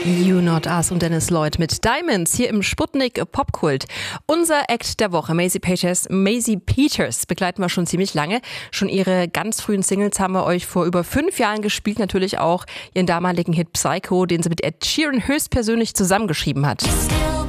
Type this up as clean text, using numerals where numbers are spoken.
You Not Us und Dennis Lloyd mit Diamonds hier im Sputnik Popkult. Unser Act der Woche, Maisie Peters, begleiten wir schon ziemlich lange. Schon ihre ganz frühen Singles haben wir euch vor über 5 Jahren gespielt. Natürlich auch ihren damaligen Hit Psycho, den sie mit Ed Sheeran höchstpersönlich zusammengeschrieben hat.